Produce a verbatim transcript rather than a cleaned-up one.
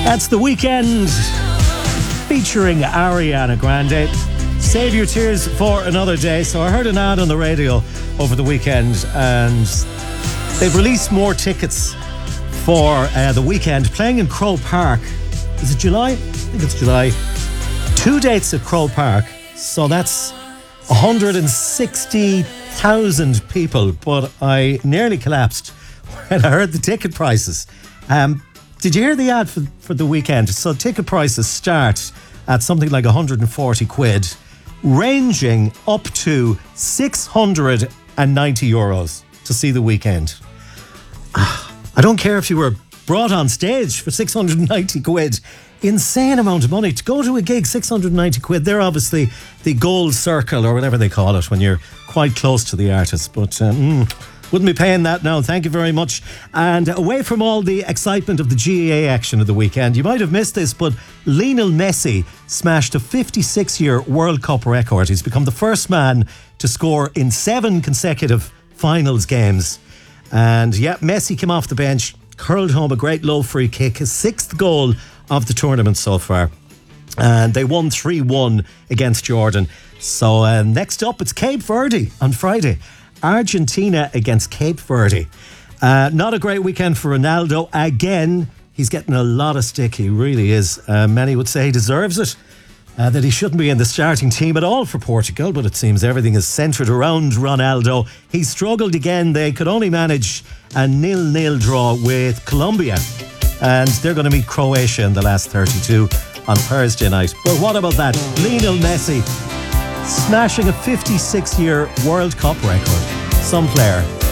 That's The Weeknd featuring Ariana Grande. Save your tears for another day. So I heard an ad on the radio over the weekend, and they've released more tickets for uh, The Weeknd playing in Croke Park. Is it July? I think it's July. Two dates at Croke Park. So that's one hundred sixty thousand people. But I nearly collapsed when I heard the ticket prices. Um, did you hear the ad for, for The Weeknd? So ticket prices start at something like one hundred forty quid, ranging up to six hundred ninety euros to see The Weeknd. I don't care if you were brought on stage for six hundred ninety quid. Insane amount of money to go to a gig. Six hundred ninety quid. They're obviously the gold circle or whatever they call it when you're quite close to the artist, but um, mm, wouldn't be paying that now. Thank you very much. And away from all the excitement of the G A A action of the weekend, you might have missed this, but Lionel Messi smashed a fifty-six year World Cup record. He's become the first man to score in seven consecutive finals games. And yeah, Messi came off the bench, curled home a great low free kick, his sixth goal of the tournament so far. And they won three one against Jordan. So uh, next up, it's Cape Verde on Friday. Argentina against Cape Verde. Uh, not a great weekend for Ronaldo. Again, he's getting a lot of stick. He really is. Uh, many would say he deserves it. Uh, that he shouldn't be in the starting team at all for Portugal, but it seems everything is centred around Ronaldo. He struggled again. They could only manage a nil-nil draw with Colombia, and they're going to meet Croatia in the last thirty-two on Thursday night. But what about that? Lionel Messi smashing a fifty-six year World Cup record. Some player.